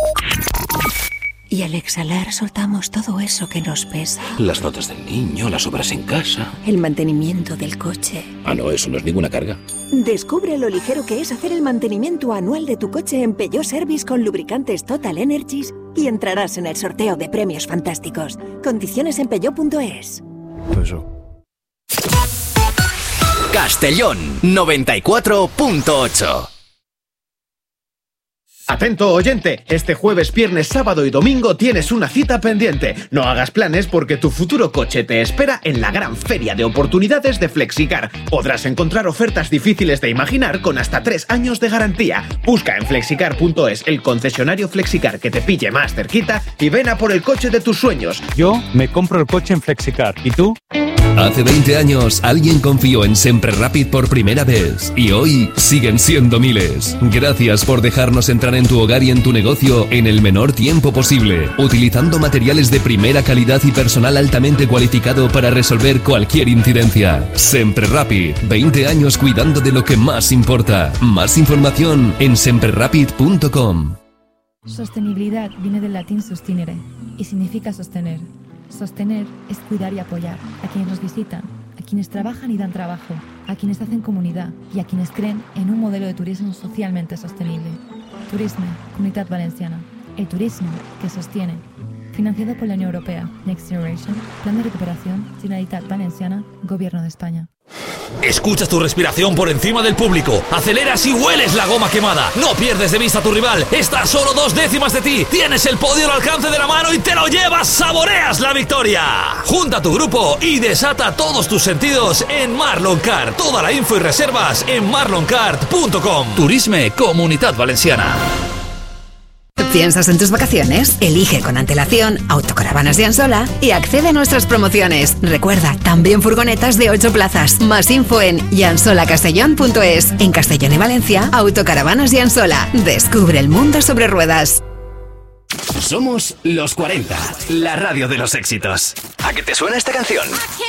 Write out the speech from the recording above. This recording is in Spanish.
Y al exhalar soltamos todo eso que nos pesa. Las notas del niño, las obras en casa. El mantenimiento del coche. Ah, no, eso no es ninguna carga. Descubre lo ligero que es hacer el mantenimiento anual de tu coche en Peugeot Service con lubricantes Total Energies y entrarás en el sorteo de premios fantásticos. Condiciones en peugeot.es. Castellón 94.8. Atento oyente, este jueves, viernes, sábado y domingo tienes una cita pendiente. No hagas planes porque tu futuro coche te espera en la gran feria de oportunidades de Flexicar. Podrás encontrar ofertas difíciles de imaginar con hasta 3 años de garantía. Busca en flexicar.es el concesionario Flexicar que te pille más cerquita y ven a por el coche de tus sueños. Yo me compro el coche en Flexicar. ¿Y tú? Hace 20 años alguien confió en Sempre Rapid por primera vez y hoy siguen siendo miles. Gracias por dejarnos entrar en tu hogar y en tu negocio en el menor tiempo posible, utilizando materiales de primera calidad y personal altamente cualificado para resolver cualquier incidencia. Sempre Rapid, 20 años cuidando de lo que más importa. Más información en semprerapid.com. Sostenibilidad viene del latín sustinere y significa sostener. Sostener es cuidar y apoyar a quienes nos visitan, a quienes trabajan y dan trabajo, a quienes hacen comunidad y a quienes creen en un modelo de turismo socialmente sostenible. Turisme, Comunitat Valenciana. El turismo que sostiene. Financiado por la Unión Europea. Next Generation. Plan de recuperación. Generalitat Valenciana. Gobierno de España. Escuchas tu respiración por encima del público. Aceleras y hueles la goma quemada. No pierdes de vista a tu rival. Está a solo 2 décimas de ti. Tienes el podio al alcance de la mano y te lo llevas. Saboreas la victoria. Junta tu grupo y desata todos tus sentidos en Marlon Kart. Toda la info y reservas en marlonkart.com. Turisme Comunitat Valenciana. ¿Piensas en tus vacaciones? Elige con antelación Autocaravanas de Ansola y accede a nuestras promociones. Recuerda, también furgonetas de 8 plazas. Más info en yansolacastellón.es. En Castellón y Valencia, Autocaravanas de Ansola. Descubre el mundo sobre ruedas. Somos los 40, la radio de los éxitos. ¿A qué te suena esta canción?